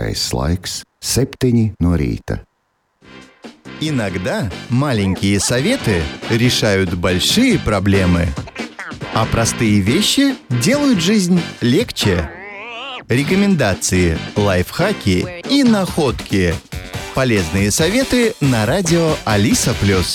Labākais laiks – 7 no rīta. Иногда маленькие советы решают большие проблемы, а простые вещи делают жизнь легче. Рекомендации, лайфхаки и находки. Полезные советы на радио Алиса+.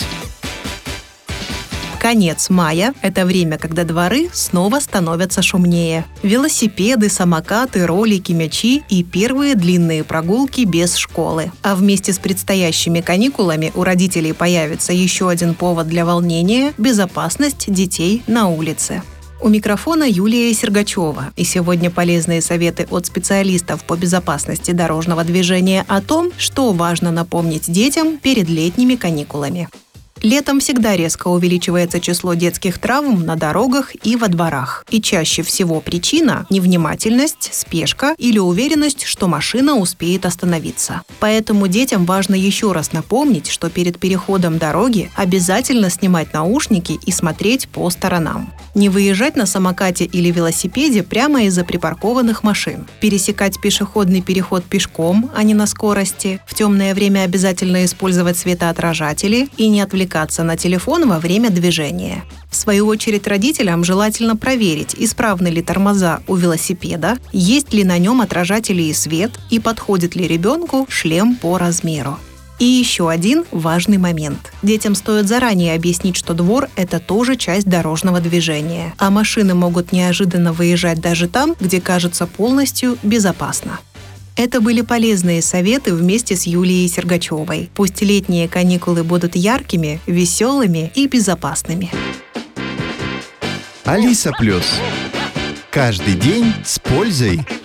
Конец мая – это время, когда дворы снова становятся шумнее. Велосипеды, самокаты, ролики, мячи и первые длинные прогулки без школы. А вместе с предстоящими каникулами у родителей появится еще один повод для волнения – безопасность детей на улице. У микрофона Юлия Сергачева. И сегодня полезные советы от специалистов по безопасности дорожного движения о том, что важно напомнить детям перед летними каникулами. Летом всегда резко увеличивается число детских травм на дорогах и во дворах. И чаще всего причина – невнимательность, спешка или уверенность, что машина успеет остановиться. Поэтому детям важно еще раз напомнить, что перед переходом дороги обязательно снимать наушники и смотреть по сторонам. Не выезжать на самокате или велосипеде прямо из-за припаркованных машин. Пересекать пешеходный переход пешком, а не на скорости. В темное время обязательно использовать светоотражатели и не отвлекаться на телефон во время движения. В свою очередь, родителям желательно проверить, исправны ли тормоза у велосипеда, есть ли на нем отражатели и свет, и подходит ли ребенку шлем по размеру. И еще один важный момент. Детям стоит заранее объяснить, что двор – это тоже часть дорожного движения, а машины могут неожиданно выезжать даже там, где кажется полностью безопасно. Это были полезные советы вместе с Юлией Сергачевой. Пусть летние каникулы будут яркими, веселыми и безопасными. Алиса+. Каждый день с пользой.